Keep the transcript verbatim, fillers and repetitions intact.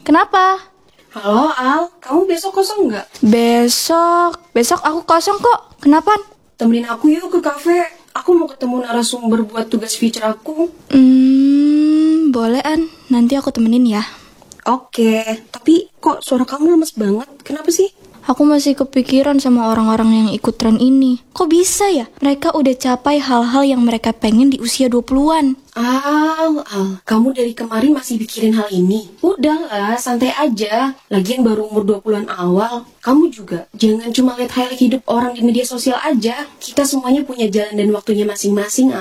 kenapa? Halo Al, kamu besok kosong nggak? Besok, besok aku kosong kok. Kenapa? Temenin aku yuk ke kafe. Aku mau ketemu narasumber buat tugas feature aku. Hmm, boleh An. Nanti aku temenin ya. Oke, tapi kok suara kamu lemes banget? Kenapa sih? Aku masih kepikiran sama orang-orang yang ikut tren ini. Kok bisa ya? Mereka udah capai hal-hal yang mereka pengen di usia dua puluhan. Al, Al, kamu dari kemarin masih pikirin hal ini? Udahlah, santai aja. Lagian baru umur dua puluhan awal. Kamu juga jangan cuma lihat highlight hidup orang di media sosial aja. Kita semuanya punya jalan dan waktunya masing-masing, Al.